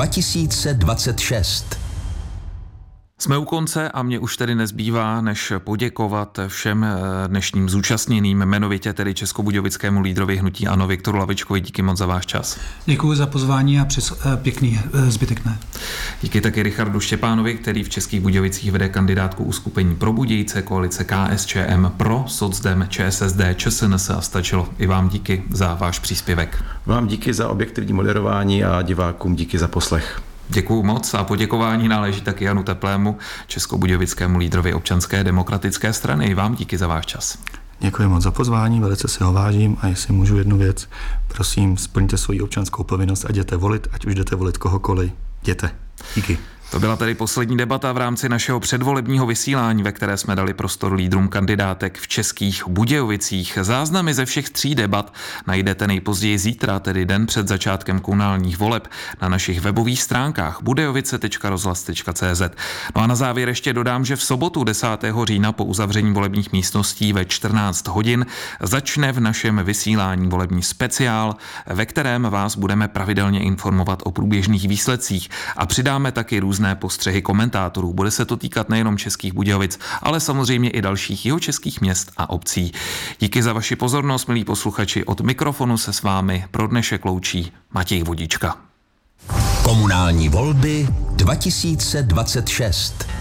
S1: 2026.
S2: Jsme u konce a mně už tedy nezbývá, než poděkovat všem dnešním zúčastněným, jmenovitě tedy českobudějovickému lídrovi hnutí ANO Viktoru Lavičkovi. Díky moc za váš čas.
S3: Děkuji za pozvání a pěkný zbytek dne.
S2: Díky taky Richardu Štěpánovi, který v Českých Budějovicích vede kandidátku uskupení Pro Budějce, koalice KSČM, Pro, Socdem, ČSSD, ČSNS a stačilo. I vám díky za váš příspěvek.
S4: Vám díky za objektivní moderování a divákům díky za poslech.
S2: Děkuju moc a poděkování náleží taky Janu Teplému, českobudějovickému lídrovi Občanské demokratické strany. I vám díky za váš čas.
S5: Děkuji moc za pozvání, velice si ho vážím a jestli můžu jednu věc, prosím, splňte svoji občanskou povinnost a jděte volit, ať už jdete volit kohokoliv, jděte. Díky.
S2: To byla tedy poslední debata v rámci našeho předvolebního vysílání, ve které jsme dali prostor lídrům kandidátek v Českých Budějovicích. Záznamy ze všech 3 debat najdete nejpozději zítra, tedy den před začátkem komunálních voleb, na našich webových stránkách budejovice.rozhlas.cz. No a na závěr ještě dodám, že v sobotu 10. října po uzavření volebních místností ve 14 hodin začne v našem vysílání volební speciál, ve kterém vás budeme pravidelně informovat o průběžných výsledcích a přidáme taky různé postřehy komentátorů. Bude se to týkat nejenom Českých Budějovic, ale samozřejmě i dalších jihočeských měst a obcí. Díky za vaši pozornost, milí posluchači, od mikrofonu se s vámi pro dnešek loučí Matěj Vodička.
S1: Komunální volby 2026.